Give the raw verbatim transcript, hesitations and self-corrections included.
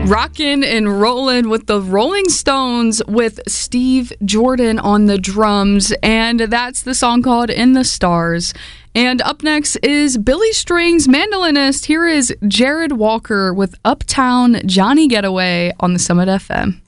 Rockin' and rollin' with the Rolling Stones with Steve Jordan on the drums, and that's the song called In the Stars. And up next is Billy Strings mandolinist. Here is Jared Walker with Uptown Johnny Getaway on the Summit F M.